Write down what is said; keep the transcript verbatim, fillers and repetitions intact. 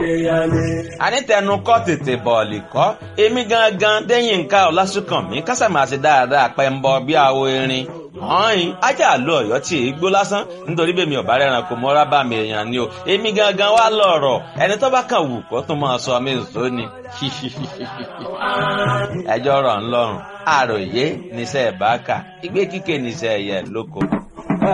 àní tẹnu kọ́ tètè bọ̀ọ̀lì kọ́ èmi gangan Déyìnká Ọlásùnkànmí kásámà ṣe dáadáa pẹ́ ń bọ bí awo erin ọ̀hìn ajá àlọ́ ọ̀yọ́ tí èé gbó lásán nítorí bẹ́ẹ̀ mi ò bá rẹran kò mọ́ra bá mi èèyàn ni o èmi gangan wá lọ̀rọ̀ ẹni tó bá kàn wù kó tún máa sọ mí nsọ ni ẹjọ́ rọ̀ ń lọ́rùn àròyé níṣẹ́ ìbáka ìgbé kíkẹ́ níṣẹ́ ẹ̀yẹ lóko.